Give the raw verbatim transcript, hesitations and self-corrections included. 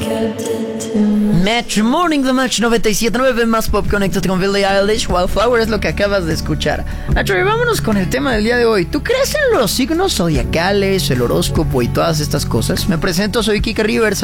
Match Morning, The Match noventa y siete punto nueve, más pop, conéctate con Billie Eilish. Wildflower es lo que acabas de escuchar. Nacho, y vámonos con el tema del día de hoy. ¿Tú crees en los signos zodiacales, el horóscopo y todas estas cosas? Me presento, soy Kike Rivers.